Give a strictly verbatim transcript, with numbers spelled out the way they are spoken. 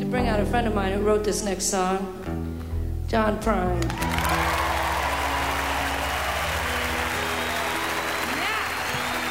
bring out a friend of mine who wrote this next song, John Prine.